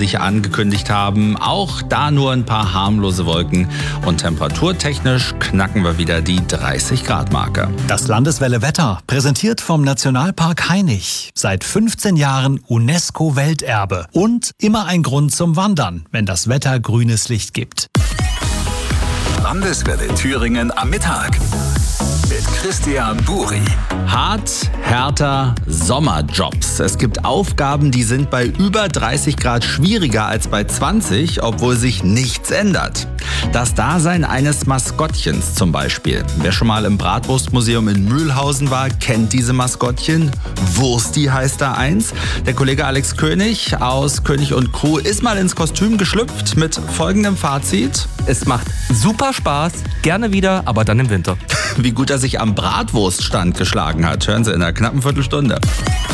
sich angekündigt haben. Auch da nur ein paar harmlose Wolken und temperaturtechnisch knacken wir wieder die 30-Grad-Marke. Das Landeswelle Wetter, präsentiert vom Nationalpark Hainich. Seit 15 Jahren UNESCO-Welterbe und immer ein Grund zum Wandern, wenn das Wetter grünes Licht gibt. Landeswelle Thüringen am Mittag mit Christian Buri. Hart, härter, Sommerjobs. Es gibt Aufgaben, die sind bei über 30 Grad schwieriger als bei 20, obwohl sich nichts ändert. Das Dasein eines Maskottchens zum Beispiel. Wer schon mal im Bratwurstmuseum in Mühlhausen war, kennt diese Maskottchen. Wursti heißt da eins. Der Kollege Alex König aus König & Crew ist mal ins Kostüm geschlüpft mit folgendem Fazit. Es macht super Spaß, gerne wieder, aber dann im Winter. Wie gut er sich am Bratwurststand geschlagen hat, hören Sie in einer knappen Viertelstunde.